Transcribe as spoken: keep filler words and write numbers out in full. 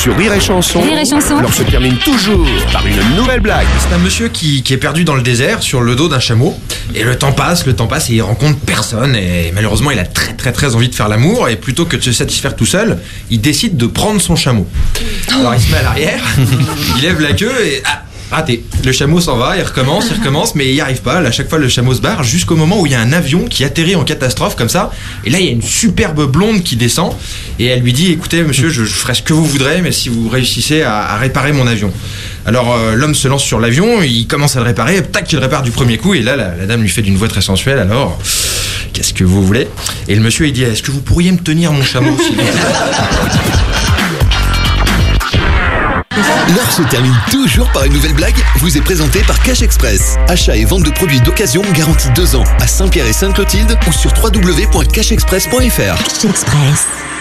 sur Rire et Chanson. Rire et Chanson. Alors se termine toujours par une nouvelle blague. C'est un monsieur qui, qui est perdu dans le désert sur le dos d'un chameau. Et le temps passe, le temps passe et il rencontre personne. Et malheureusement, il a très très très envie de faire l'amour. Et plutôt que de se satisfaire tout seul, il décide de prendre son chameau. Alors il se met à l'arrière, il lève la queue et... Ah, raté. Le chameau s'en va, il recommence, il recommence, mais il n'y arrive pas. À chaque fois, le chameau se barre jusqu'au moment où il y a un avion qui atterrit en catastrophe comme ça. Et là, il y a une superbe blonde qui descend et elle lui dit: écoutez, monsieur, je, je ferai ce que vous voudrez, mais si vous réussissez à, à réparer mon avion. Alors euh, l'homme se lance sur l'avion, il commence à le réparer, tac, il le répare du premier coup. Et là, la, la dame lui fait d'une voix très sensuelle: alors, qu'est-ce que vous voulez? Et le monsieur, il dit: est-ce que vous pourriez me tenir mon chameau, s'il vous plaît? L'heure se termine toujours par une nouvelle blague, vous est présentée par Cash Express. Achat et vente de produits d'occasion garantis deux ans à Saint-Pierre et Sainte-Clotilde ou sur w w w point cash express point f r. Cash Express.